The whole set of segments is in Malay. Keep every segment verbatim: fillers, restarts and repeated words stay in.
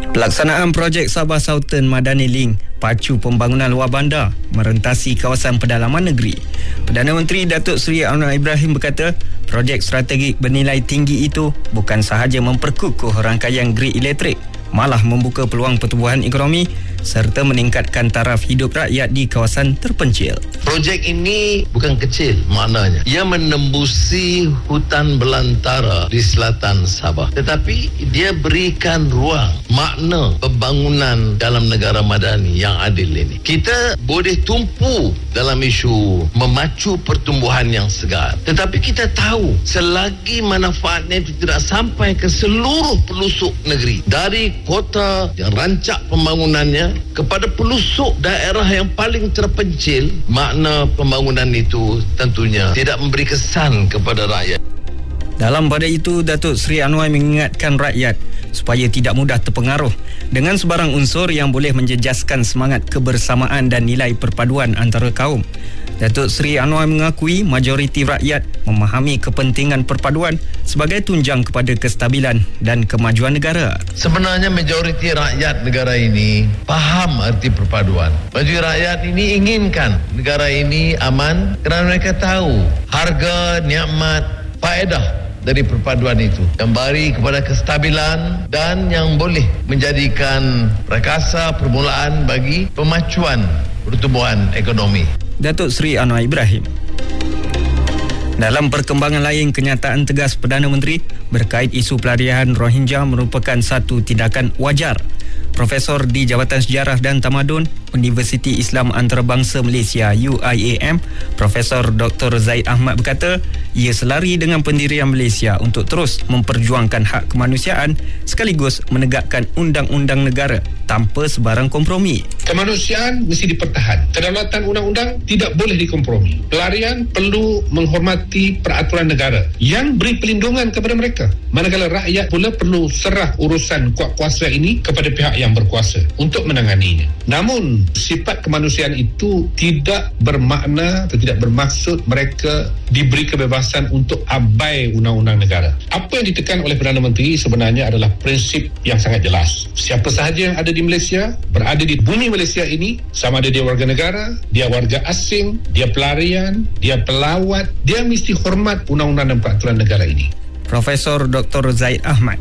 Pelaksanaan projek Sabah Southern Madani Link pacu pembangunan luar bandar merentasi kawasan pedalaman negeri. Perdana Menteri Datuk Seri Anwar Ibrahim berkata, projek strategik bernilai tinggi itu bukan sahaja memperkukuh rangkaian grid elektrik, malah membuka peluang pertumbuhan ekonomi serta meningkatkan taraf hidup rakyat di kawasan terpencil. Projek ini bukan kecil maknanya. Ia menembusi hutan belantara di selatan Sabah. Tetapi dia berikan ruang, makna pembangunan dalam negara madani yang adil ini. Kita boleh tumpu dalam isu memacu pertumbuhan yang segar. Tetapi kita tahu selagi manfaatnya itu tidak sampai ke seluruh pelosok negeri, dari kota yang rancak pembangunannya kepada pelosok daerah yang paling terpencil, makna pembangunan itu tentunya tidak memberi kesan kepada rakyat. Dalam pada itu, Datuk Seri Anwar mengingatkan rakyat supaya tidak mudah terpengaruh dengan sebarang unsur yang boleh menjejaskan semangat kebersamaan dan nilai perpaduan antara kaum. Datuk Seri Anwar mengakui majoriti rakyat memahami kepentingan perpaduan sebagai tunjang kepada kestabilan dan kemajuan negara. Sebenarnya majoriti rakyat negara ini faham arti perpaduan. Majoriti rakyat ini inginkan negara ini aman kerana mereka tahu harga, nikmat, faedah dari perpaduan itu yang beri kepada kestabilan dan yang boleh menjadikan prakasa permulaan bagi pemacuan pertumbuhan ekonomi. Datuk Seri Anwar Ibrahim. Dalam perkembangan lain, kenyataan tegas Perdana Menteri berkait isu pelarian Rohingya merupakan satu tindakan wajar. Profesor di Jabatan Sejarah dan Tamadun Universiti Islam Antarabangsa Malaysia U I A M, Profesor Doktor Zaid Ahmad berkata, ia selari dengan pendirian Malaysia untuk terus memperjuangkan hak kemanusiaan sekaligus menegakkan undang-undang negara tanpa sebarang kompromi. Kemanusiaan mesti dipertahan. Kedaulatan undang-undang tidak boleh dikompromi. Pelarian perlu menghormati peraturan negara yang beri perlindungan kepada mereka. Manakala rakyat pula perlu serah urusan kuat kuasa ini kepada pihak yang berkuasa untuk menanganinya. Namun, sifat kemanusiaan itu tidak bermakna atau tidak bermaksud mereka diberi kebebasan untuk abai undang-undang negara. Apa yang ditekan oleh Perdana Menteri sebenarnya adalah prinsip yang sangat jelas. Siapa sahaja yang ada di Malaysia, berada di bumi Malaysia ini, sama ada dia warga negara, dia warga asing, dia pelarian, dia pelawat, dia mesti hormat undang-undang dan peraturan negara ini. Profesor Doktor Zaid Ahmad.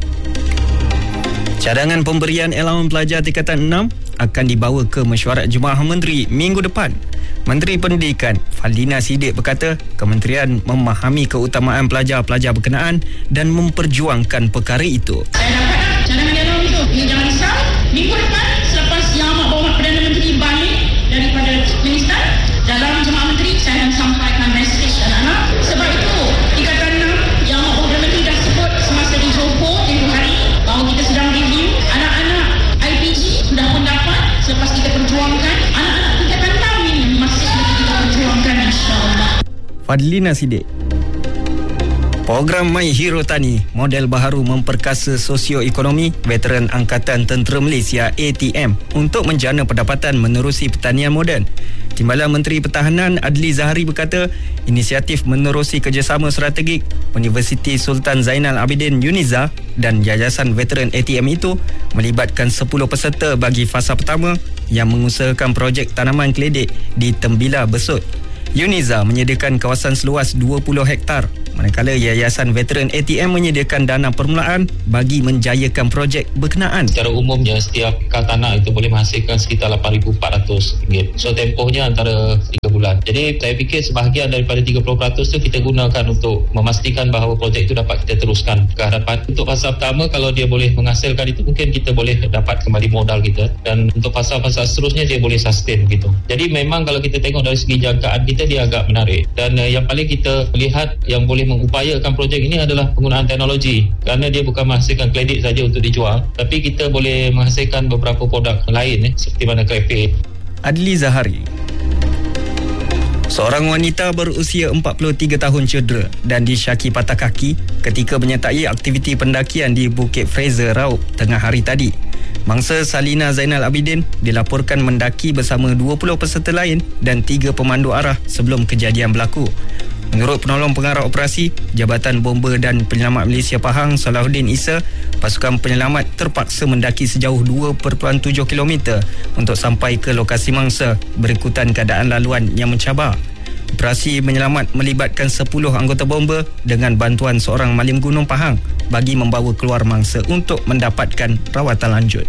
Cadangan pemberian allowance pelajar tingkatan enam akan dibawa ke mesyuarat Jemaah Menteri minggu depan. Menteri Pendidikan Fadlina Siddiq berkata, kementerian memahami keutamaan pelajar-pelajar berkenaan dan memperjuangkan perkara itu. Saya dapat cadangan allowance itu. Ini jangan risau. Minggu depan selepas Yang Amat Berhormat Perdana Menteri balik daripada Afghanistan, dalam Jemaah Menteri saya akan sampaikan mesej anak-anak. Sebab itu tingkatan enam Yang Amat Berhormat Menteri dah sebut semasa di Johor tempoh hari bahawa kita sedang review anak-anak I P G sudah pun dapat selepas kita perjuangkan. Anak-anak tingkatan enam ini masih lagi kita perjuangkan, insya-Allah. Fadlina Siddiq. Program My Hero Tani, model baharu memperkasa sosioekonomi veteran Angkatan Tentera Malaysia A T M untuk menjana pendapatan menerusi pertanian moden. Timbalan Menteri Pertahanan Adli Zahari berkata, inisiatif menerusi kerjasama strategik Universiti Sultan Zainal Abidin UNIZA dan Yayasan Veteran A T M itu melibatkan sepuluh peserta bagi fasa pertama yang mengusahakan projek tanaman keledek di Tembila Besut. UNIZA menyediakan kawasan seluas dua puluh hektar, manakala Yayasan Veteran A T M menyediakan dana permulaan bagi menjayakan projek berkenaan. Secara umumnya, setiap ekar tanah itu boleh menghasilkan sekitar lapan ribu empat ratus ringgit. So, tempohnya antara tiga bulan. Jadi, saya fikir sebahagian daripada tiga puluh peratus itu kita gunakan untuk memastikan bahawa projek itu dapat kita teruskan ke hadapan. Untuk fasa pertama, kalau dia boleh menghasilkan itu, mungkin kita boleh dapat kembali modal kita. Dan untuk fasa-fasa seterusnya, dia boleh sustain gitu. Jadi, memang kalau kita tengok dari segi jangkaan kita, dia agak menarik. Dan uh, yang paling kita lihat yang boleh mengupayakan projek ini adalah penggunaan teknologi, kerana dia bukan menghasilkan kredit saja untuk dijual, tapi kita boleh menghasilkan beberapa produk lain eh, seperti mana krepe. Adli Zahari. Seorang wanita berusia empat puluh tiga tahun cedera dan disyaki patah kaki ketika menyertai aktiviti pendakian di Bukit Fraser Raub tengah hari tadi. Mangsa Salina Zainal Abidin dilaporkan mendaki bersama dua puluh peserta lain dan tiga pemandu arah sebelum kejadian berlaku. Menurut penolong pengarah operasi Jabatan Bomba dan Penyelamat Malaysia Pahang, Salahuddin Issa, pasukan penyelamat terpaksa mendaki sejauh dua perpuluhan tujuh kilometer untuk sampai ke lokasi mangsa berikutan keadaan laluan yang mencabar. Operasi menyelamat melibatkan sepuluh anggota bomba dengan bantuan seorang malim gunung Pahang bagi membawa keluar mangsa untuk mendapatkan rawatan lanjut.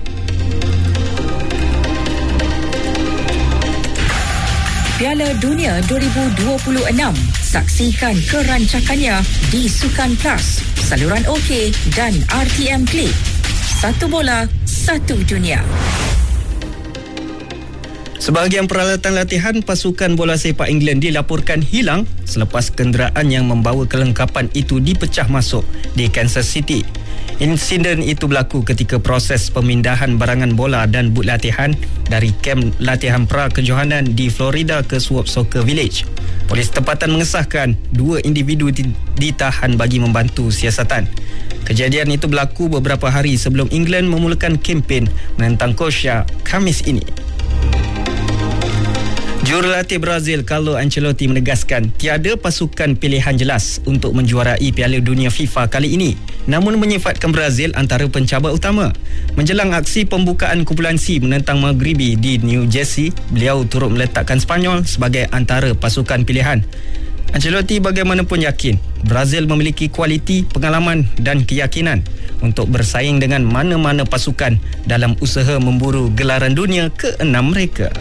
Piala Dunia dua ribu dua puluh enam. Saksikan kerancakannya di Sukan Plus, saluran OK dan R T M Klik. Satu bola, satu dunia. Sebahagian peralatan latihan pasukan bola sepak England dilaporkan hilang selepas kenderaan yang membawa kelengkapan itu dipecah masuk di Kansas City. Insiden itu berlaku ketika proses pemindahan barangan bola dan but latihan dari kem latihan pra-kejohanan di Florida ke Swap Soccer Village. Polis tempatan mengesahkan dua individu ditahan bagi membantu siasatan. Kejadian itu berlaku beberapa hari sebelum England memulakan kempen menentang Croatia Khamis ini. Jurulatih Brazil Carlo Ancelotti menegaskan tiada pasukan pilihan jelas untuk menjuarai Piala Dunia FIFA kali ini, namun menyifatkan Brazil antara pencabar utama. Menjelang aksi pembukaan kumpulan C menentang Maghribi di New Jersey, beliau turut meletakkan Spanyol sebagai antara pasukan pilihan. Ancelotti bagaimanapun yakin Brazil memiliki kualiti, pengalaman dan keyakinan untuk bersaing dengan mana-mana pasukan dalam usaha memburu gelaran dunia keenam mereka.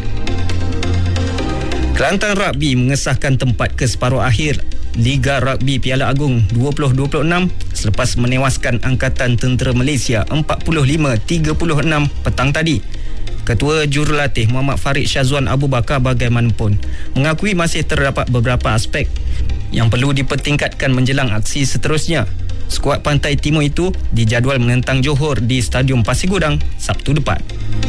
Kelantan Rugby mengesahkan tempat ke separuh akhir Liga Rugby Piala Agung dua ribu dua puluh enam selepas menewaskan Angkatan Tentera Malaysia empat puluh lima tiga puluh enam petang tadi. Ketua Jurulatih Muhammad Farid Syazwan Abu Bakar bagaimanapun mengakui masih terdapat beberapa aspek yang perlu dipertingkatkan menjelang aksi seterusnya. Skuad Pantai Timur itu dijadual menentang Johor di Stadium Pasir Gudang Sabtu depan.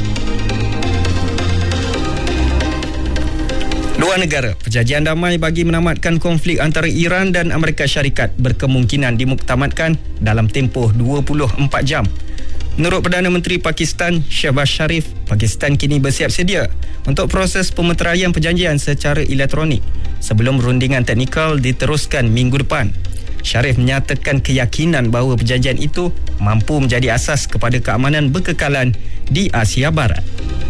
Luar negara, perjanjian damai bagi menamatkan konflik antara Iran dan Amerika Syarikat berkemungkinan dimuktamadkan dalam tempoh dua puluh empat jam. Menurut Perdana Menteri Pakistan Shehbaz Sharif, Pakistan kini bersiap sedia untuk proses pemeteraian perjanjian secara elektronik sebelum rundingan teknikal diteruskan minggu depan. Sharif menyatakan keyakinan bahawa perjanjian itu mampu menjadi asas kepada keamanan berkekalan di Asia Barat.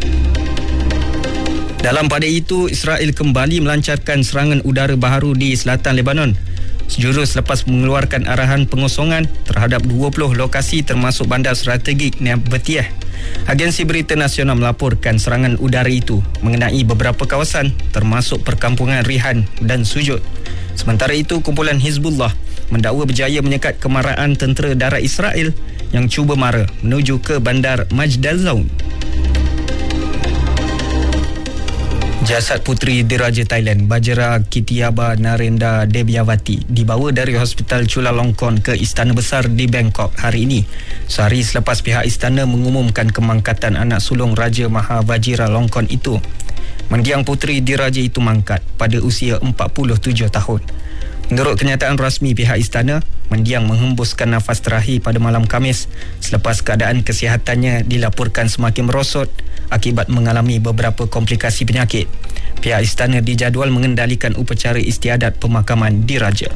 Dalam pada itu, Israel kembali melancarkan serangan udara baharu di selatan Lebanon. Sejurus selepas mengeluarkan arahan pengosongan terhadap dua puluh lokasi termasuk bandar strategik Nabatiyah. Agensi Berita Nasional melaporkan serangan udara itu mengenai beberapa kawasan termasuk perkampungan Rihan dan Sujud. Sementara itu, kumpulan Hizbullah mendakwa berjaya menyekat kemarahan tentera darat Israel yang cuba mara menuju ke bandar Majdal Zaun. Jasad Puteri Diraja Thailand Bajra Kitiaba Narendra Debyawati dibawa dari Hospital Chulalongkorn ke Istana Besar di Bangkok hari ini, sehari selepas pihak istana mengumumkan kemangkatan anak sulung Raja Maha Vajiralongkorn itu. Mendiang Puteri Diraja itu mangkat pada usia empat puluh tujuh tahun. Menurut kenyataan rasmi pihak istana, mendiang menghembuskan nafas terakhir pada malam Khamis selepas keadaan kesihatannya dilaporkan semakin merosot akibat mengalami beberapa komplikasi penyakit. Pihak istana dijadual mengendalikan upacara istiadat pemakaman diraja.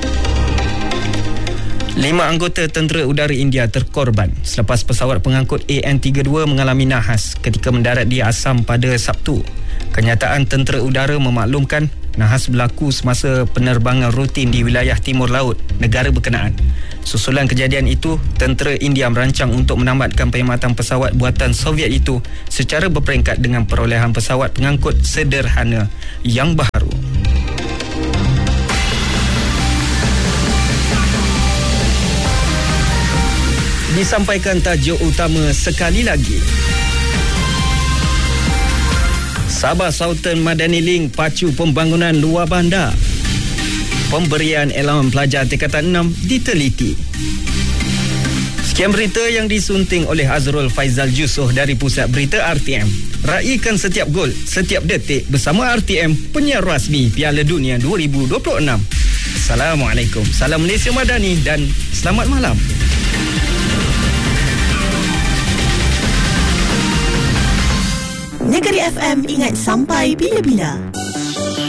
Lima anggota tentera udara India terkorban selepas pesawat pengangkut A N tiga puluh dua mengalami nahas ketika mendarat di Assam pada Sabtu. Kenyataan tentera udara memaklumkan nahas berlaku semasa penerbangan rutin di wilayah timur laut negara berkenaan. Susulan kejadian itu, tentera India merancang untuk menamatkan perkhidmatan pesawat buatan Soviet itu secara berperingkat dengan perolehan pesawat pengangkut sederhana yang baharu. Disampaikan tajuk utama sekali lagi. Sabah Southern Madani Link pacu pembangunan luar bandar. Pemberian elemen pelajar tingkatan enam diteliti. Sekian berita yang disunting oleh Azrul Faizal Jusoh dari Pusat Berita R T M. Raikan setiap gol, setiap detik bersama R T M, penyiar rasmi Piala Dunia dua ribu dua puluh enam. Assalamualaikum. Salam Malaysia Madani dan selamat malam. Negeri F M ingat sampai bila-bila.